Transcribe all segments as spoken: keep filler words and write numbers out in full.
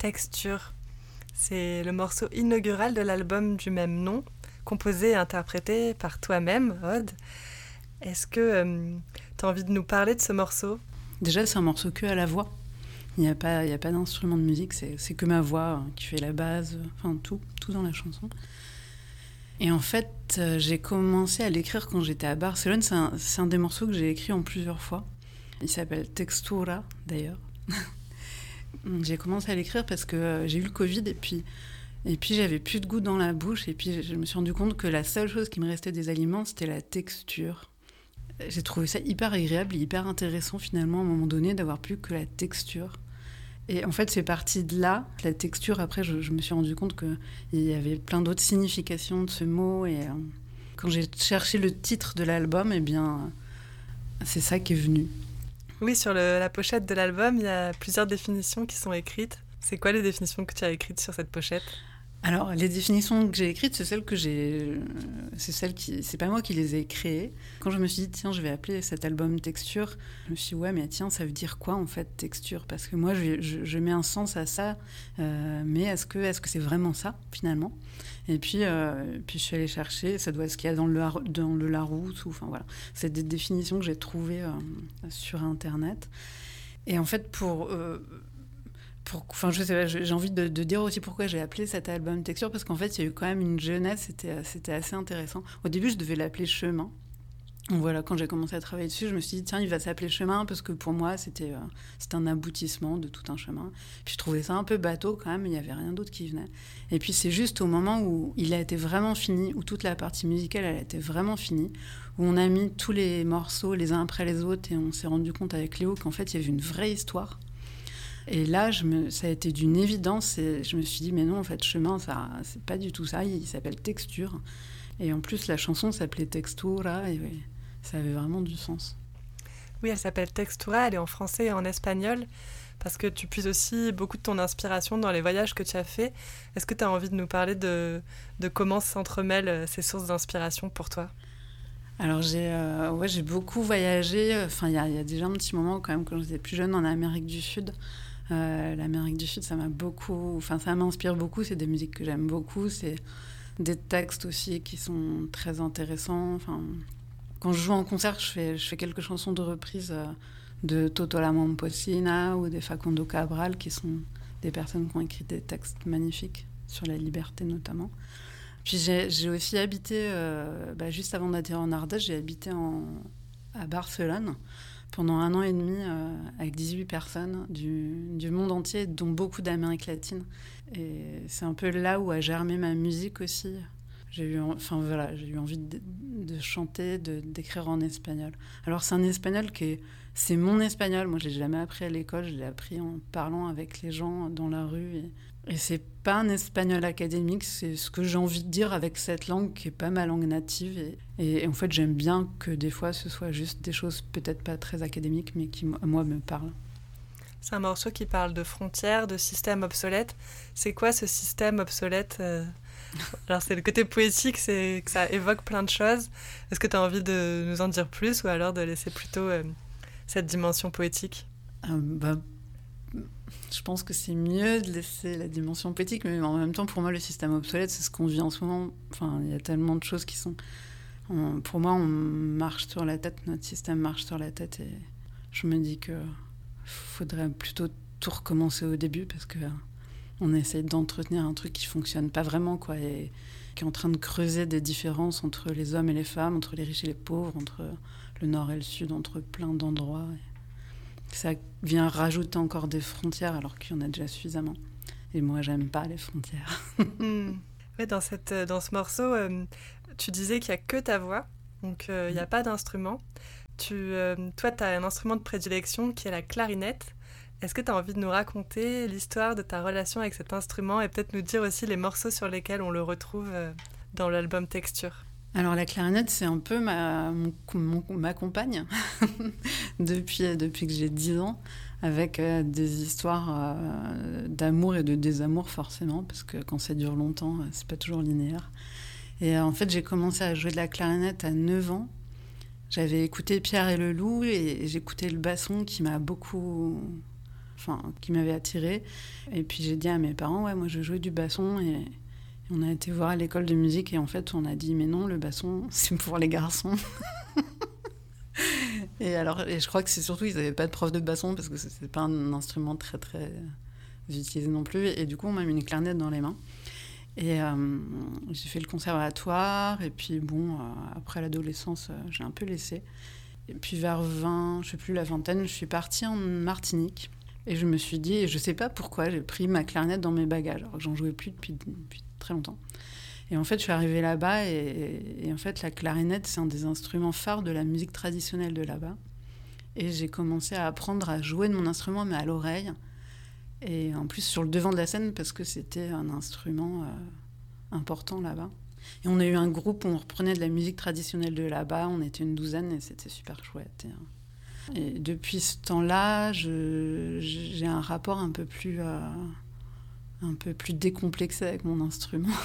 Texture. C'est le morceau inaugural de l'album du même nom, composé et interprété par toi-même, Aude. Est-ce que euh, tu as envie de nous parler de ce morceau ? Déjà, c'est un morceau que à la voix. Il n'y a pas, il n'y a pas d'instrument de musique, c'est, c'est que ma voix hein, qui fait la base, enfin tout, tout dans la chanson. Et en fait, euh, j'ai commencé à l'écrire quand j'étais à Barcelone. C'est un, c'est un des morceaux que j'ai écrit en plusieurs fois. Il s'appelle Textura, d'ailleurs. J'ai commencé à l'écrire parce que euh, j'ai eu le Covid et puis, et puis j'avais plus de goût dans la bouche. Et puis je me suis rendu compte que la seule chose qui me restait des aliments, c'était la texture. J'ai trouvé ça hyper agréable et hyper intéressant finalement à un moment donné d'avoir plus que la texture. Et en fait, c'est parti de là. La texture, après, je, je me suis rendu compte qu'il y avait plein d'autres significations de ce mot. Et euh, quand j'ai cherché le titre de l'album, eh bien, c'est ça qui est venu. Oui, sur le, la pochette de l'album, il y a plusieurs définitions qui sont écrites. C'est quoi les définitions que tu as écrites sur cette pochette ? Alors, les définitions que j'ai écrites, c'est celles que j'ai... C'est celles qui... C'est pas moi qui les ai créées. Quand je me suis dit, tiens, je vais appeler cet album Texture, je me suis dit, ouais, mais tiens, ça veut dire quoi, en fait, texture ? Parce que moi, je, je, je mets un sens à ça, euh, mais est-ce que, est-ce que c'est vraiment ça, finalement ? Et puis, euh, puis, je suis allée chercher, ça doit être ce qu'il y a dans le, dans le Larousse, ou... Enfin, voilà. C'est des définitions que j'ai trouvées euh, sur Internet. Et en fait, pour... Euh, Pour, enfin, je sais pas, j'ai envie de, de dire aussi pourquoi j'ai appelé cet album Texture, parce qu'en fait, il y a eu quand même une jeunesse, c'était, c'était assez intéressant. Au début, je devais l'appeler Chemin. Donc voilà, quand j'ai commencé à travailler dessus, je me suis dit, tiens, il va s'appeler Chemin, parce que pour moi, c'était, euh, c'était un aboutissement de tout un chemin. Puis je trouvais ça un peu bateau quand même, il n'y avait rien d'autre qui venait. Et puis c'est juste au moment où il a été vraiment fini, où toute la partie musicale, elle a été vraiment finie, où on a mis tous les morceaux les uns après les autres, et on s'est rendu compte avec Léo qu'en fait, il y avait une vraie histoire. Et là, je me, ça a été d'une évidence. Et je me suis dit, mais non, en fait, Chemin, ça, c'est pas du tout ça. Il s'appelle Texture. Et en plus, la chanson s'appelait Textura. Et oui, ça avait vraiment du sens. Oui, elle s'appelle Textura. Elle est en français et en espagnol. Parce que tu puises aussi beaucoup de ton inspiration dans les voyages que tu as faits. Est-ce que tu as envie de nous parler de, de comment s'entremêlent ces sources d'inspiration pour toi ? Alors, j'ai, euh, ouais, j'ai beaucoup voyagé. Enfin, il y, y a déjà un petit moment, quand même, quand j'étais plus jeune, en Amérique du Sud. Euh, L'Amérique du Sud, ça m'a beaucoup... Enfin, ça m'inspire beaucoup. C'est des musiques que j'aime beaucoup. C'est des textes aussi qui sont très intéressants. Enfin, quand je joue en concert, je fais, je fais quelques chansons de reprise euh, de Toto La Momposina ou des Facundo Cabral, qui sont des personnes qui ont écrit des textes magnifiques sur la liberté, notamment. Puis j'ai, j'ai aussi habité, euh, bah, juste avant d'atterrir en Ardèche, j'ai habité en, à Barcelone pendant un an et demi euh, avec dix-huit personnes du, du monde entier, dont beaucoup d'Amérique latine. Et c'est un peu là où a germé ma musique aussi. J'ai eu, enfin, voilà, j'ai eu envie de, de chanter, de, d'écrire en espagnol. Alors c'est un espagnol qui est... C'est mon espagnol. Moi, je l'ai jamais appris à l'école. Je l'ai appris en parlant avec les gens dans la rue. Et, et c'est pas un espagnol académique. C'est ce que j'ai envie de dire avec cette langue qui est pas ma langue native. Et, et, et en fait, j'aime bien que des fois, ce soit juste des choses peut-être pas très académiques, mais qui, moi, me parlent. C'est un morceau qui parle de frontières, de systèmes obsolètes. C'est quoi ce système obsolète ? Alors, c'est le côté poétique, c'est que ça évoque plein de choses. Est-ce que tu as envie de nous en dire plus ou alors de laisser plutôt euh, cette dimension poétique ? euh, bah, Je pense que c'est mieux de laisser la dimension poétique, mais en même temps, pour moi, le système obsolète, c'est ce qu'on vit en ce moment. Enfin, il y a tellement de choses qui sont... On, pour moi, on marche sur la tête, notre système marche sur la tête, et je me dis qu'il faudrait plutôt tout recommencer au début, parce que... On essaye d'entretenir un truc qui fonctionne pas vraiment, quoi, et qui est en train de creuser des différences entre les hommes et les femmes, entre les riches et les pauvres, entre le nord et le sud, entre plein d'endroits. Et ça vient rajouter encore des frontières alors qu'il y en a déjà suffisamment. Et moi, j'aime pas les frontières. mmh. Ouais, dans, cette, dans ce morceau, euh, tu disais qu'il y a que ta voix, donc il euh, n'y a pas d'instrument. Tu, euh, toi, tu as un instrument de prédilection qui est la clarinette. Est-ce que tu as envie de nous raconter l'histoire de ta relation avec cet instrument et peut-être nous dire aussi les morceaux sur lesquels on le retrouve dans l'album Texture ? Alors la clarinette, c'est un peu ma, mon, mon, ma compagne depuis, depuis que j'ai dix ans, avec euh, des histoires euh, d'amour et de désamour forcément, parce que quand ça dure longtemps, euh, c'est pas toujours linéaire. Et euh, en fait, j'ai commencé à jouer de la clarinette à neuf ans. J'avais écouté Pierre et le Loup et, et j'écoutais le basson qui m'a beaucoup... enfin, qui m'avait attirée. Et puis j'ai dit à mes parents, ouais, moi je veux jouer du basson. Et, et on a été voir à l'école de musique et en fait on a dit, mais non, le basson c'est pour les garçons. et alors, et je crois que c'est surtout ils n'avaient pas de prof de basson parce que c'est pas un instrument très très utilisé non plus. Et du coup on m'a mis une clarinette dans les mains. Et euh, j'ai fait le conservatoire, et puis bon, euh, après l'adolescence, euh, j'ai un peu laissé. Et puis vers vingt, je sais plus, la vingtaine, je suis partie en Martinique. Et je me suis dit, et je sais pas pourquoi, j'ai pris ma clarinette dans mes bagages, alors que j'en jouais plus depuis, depuis très longtemps. Et en fait, je suis arrivée là-bas, et, et, et en fait, la clarinette, c'est un des instruments phares de la musique traditionnelle de là-bas. Et j'ai commencé à apprendre à jouer de mon instrument, mais à l'oreille. Et en plus sur le devant de la scène parce que c'était un instrument euh, important là-bas. Et on a eu un groupe où on reprenait de la musique traditionnelle de là-bas, on était une douzaine et c'était super chouette. Et, et depuis ce temps-là, je, j'ai un rapport un peu plus, euh, un peu plus décomplexé avec mon instrument.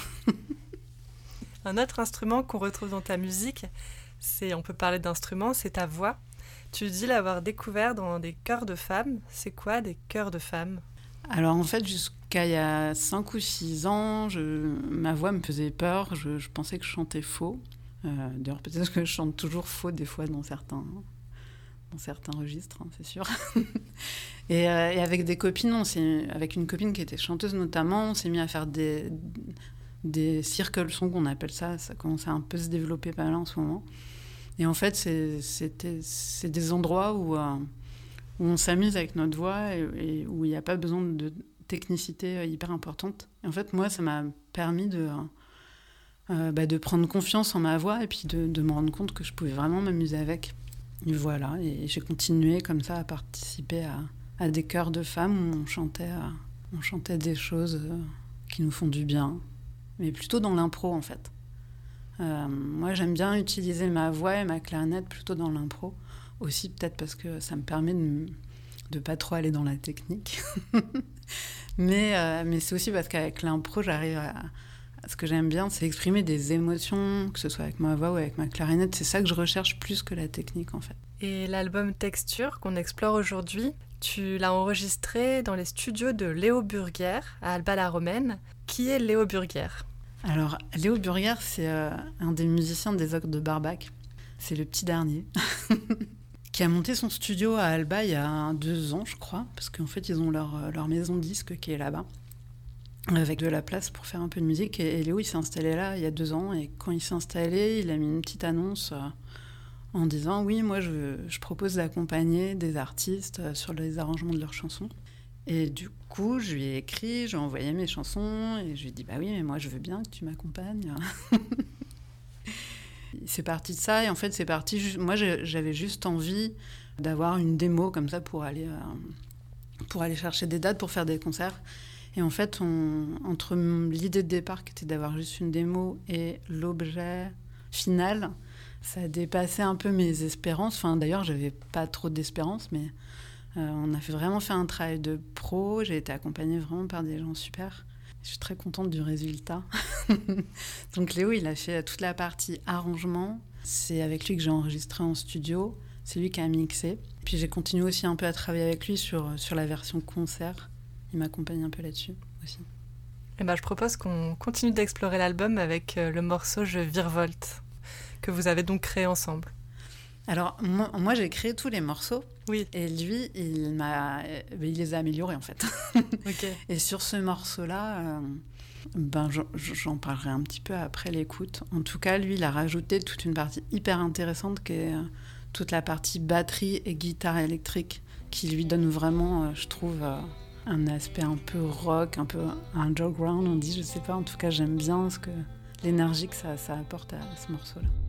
Un autre instrument qu'on retrouve dans ta musique, c'est, on peut parler d'instrument, c'est ta voix. Tu dis l'avoir découvert dans des chœurs de femmes. C'est quoi des chœurs de femmes ? Alors en fait, jusqu'à il y a cinq ou six ans, je, ma voix me faisait peur, je, je pensais que je chantais faux. Euh, d'ailleurs, peut-être que je chante toujours faux des fois dans certains, dans certains registres, hein, c'est sûr. et, euh, et avec des copines, on s'est, avec une copine qui était chanteuse notamment, on s'est mis à faire des, des circle songs, qu'on appelle ça, ça commence à un peu se développer pas mal en ce moment. Et en fait, c'est, c'était, c'est des endroits où... Euh, où on s'amuse avec notre voix et, et où il n'y a pas besoin de technicité hyper importante. Et en fait, moi, ça m'a permis de, euh, bah, de prendre confiance en ma voix et puis de, de me rendre compte que je pouvais vraiment m'amuser avec. Et voilà, et j'ai continué comme ça à participer à, à des chœurs de femmes où on chantait, à, on chantait des choses qui nous font du bien, mais plutôt dans l'impro en fait. Euh, moi, j'aime bien utiliser ma voix et ma clarinette plutôt dans l'impro. Aussi peut-être parce que ça me permet de ne pas trop aller dans la technique. mais, euh, mais c'est aussi parce qu'avec l'impro, j'arrive à, à... Ce que j'aime bien, c'est exprimer des émotions, que ce soit avec ma voix ou avec ma clarinette. C'est ça que je recherche plus que la technique, en fait. Et l'album Texture, qu'on explore aujourd'hui, tu l'as enregistré dans les studios de Léo Burguière, à Alba-la-Romaine. Qui est Léo Burguière ? Alors, Léo Burguière, c'est euh, un des musiciens des Ocres de Barbac. C'est le petit dernier. qui a monté son studio à Alba il y a deux ans, je crois, parce qu'en fait, ils ont leur, leur maison disque qui est là-bas, avec de la place pour faire un peu de musique. Et, et Léo, il s'est installé là il y a deux ans, et quand il s'est installé, il a mis une petite annonce euh, en disant « Oui, moi, je, je propose d'accompagner des artistes euh, sur les arrangements de leurs chansons. » Et du coup, je lui ai écrit, j'ai envoyé mes chansons, et je lui ai dit « Bah oui, mais moi, je veux bien que tu m'accompagnes. » C'est parti de ça, et en fait, c'est parti... Moi, j'avais juste envie d'avoir une démo comme ça pour aller, euh, pour aller chercher des dates, pour faire des concerts. Et en fait, on, entre l'idée de départ, qui était d'avoir juste une démo, et l'objet final, ça a dépassé un peu mes espérances. Enfin, d'ailleurs, j'avais pas trop d'espérances, mais euh, on a fait, vraiment fait un travail de pro. J'ai été accompagnée vraiment par des gens super. Je suis très contente du résultat. Donc Léo, il a fait toute la partie arrangement. C'est avec lui que j'ai enregistré en studio. C'est lui qui a mixé. Puis j'ai continué aussi un peu à travailler avec lui sur, sur la version concert. Il m'accompagne un peu là-dessus aussi. Et ben, je propose qu'on continue d'explorer l'album avec le morceau « Je virevolte » que vous avez donc créé ensemble. Alors, moi, moi, j'ai créé tous les morceaux. Oui. Et lui, il, m'a, il les a améliorés, en fait. Okay. Et sur ce morceau-là, euh, ben, j'en, j'en parlerai un petit peu après l'écoute. En tout cas, lui, il a rajouté toute une partie hyper intéressante qui est euh, toute la partie batterie et guitare électrique qui lui donne vraiment, euh, je trouve, euh, un aspect un peu rock, un peu underground, on dit, je sais pas. En tout cas, j'aime bien ce que, l'énergie que ça, ça apporte à ce morceau-là.